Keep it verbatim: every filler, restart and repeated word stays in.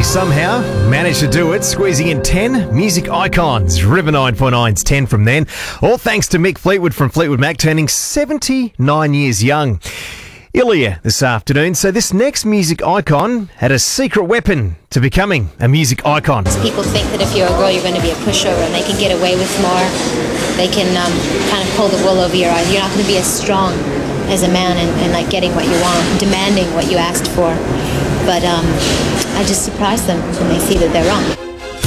somehow managed to do it, squeezing in ten music icons. River nine point nine's ten from then. All thanks to Mick Fleetwood from Fleetwood Mac, turning seventy-nine years young. Ilya this afternoon. So this next music icon had a secret weapon to becoming a music icon. People think that if you're a girl, you're going to be a pushover and they can get away with more. They can um, kind of pull the wool over your eyes. You're not going to be as strong as a man and, and like getting what you want, demanding what you asked for. But um, I just surprise them when they see that they're wrong.